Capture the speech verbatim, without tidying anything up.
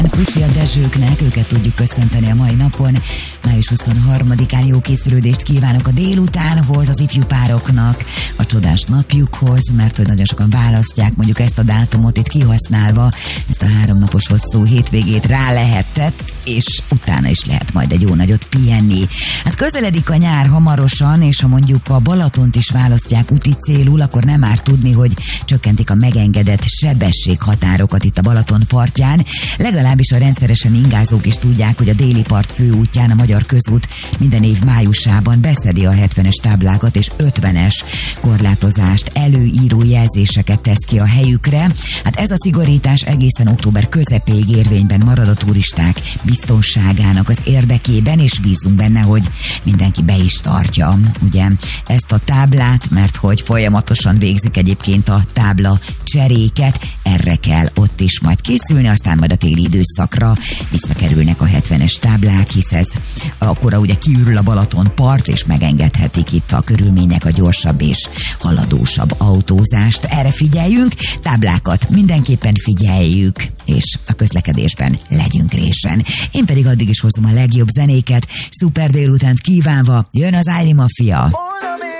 Puszi a Dezsőknek, őket tudjuk köszönteni a mai napon. május huszonharmadikán jó készülődést kívánok a délutánhoz, az ifjú pároknak, a csodás napjukhoz, mert hogy nagyon sokan választják mondjuk ezt a dátumot itt kihasználva, ezt a háromnapos hosszú hétvégét rá lehetett, és utána is lehet majd egy jó nagyot pihenni. Hát közeledik a nyár hamarosan, és ha mondjuk a Balatont is választják úti célul, akkor nem árt tudni, hogy csökkentik a megengedett sebességhatárokat itt a Balaton partján. Legalábbis a rendszeresen ingázók is tudják, hogy a déli part főútján a Magyar Közút minden év májusában beszedi a hetvenes táblákat és ötvenes korlátozást előíró jelzéseket tesz ki a helyükre. Hát ez a szigorítás egészen október közepéig érvényben marad a turisták biztonságának az érdekében, és bízunk benne, hogy mindenki be is tartja ugye ezt a táblát, mert hogy folyamatosan végzik egyébként a tábla cseréket, erre kell ott is majd készülni, aztán majd a téli időszakra visszakerülnek a hetvenes táblák, hisz ez akkora ugye kiürül a Balaton part, és megengedhetik itt a körülmények a gyorsabb és haladósabb autózást. Erre figyeljünk, táblákat mindenképpen figyeljük, és a közlekedésben legyünk résen. Én pedig addig is hozom a legjobb zenéket, szuper délutánt kívánva, jön az Ári Mafia.